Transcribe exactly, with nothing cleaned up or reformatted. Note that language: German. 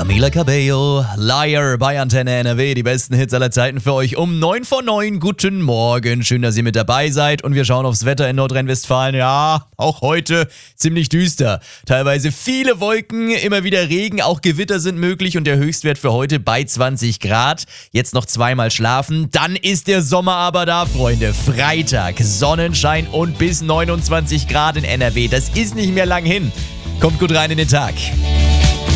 Camila Cabello, Liar bei Antenne N R W. Die besten Hits aller Zeiten für euch um neun vor neun. Guten Morgen, schön, dass ihr mit dabei seid. Und wir schauen aufs Wetter in Nordrhein-Westfalen. Ja, auch heute ziemlich düster. Teilweise viele Wolken, immer wieder Regen, auch Gewitter sind möglich. Und der Höchstwert für heute bei zwanzig Grad. Jetzt noch zweimal schlafen. Dann ist der Sommer aber da, Freunde. Freitag, Sonnenschein und bis neunundzwanzig Grad in N R W. Das ist nicht mehr lang hin. Kommt gut rein in den Tag.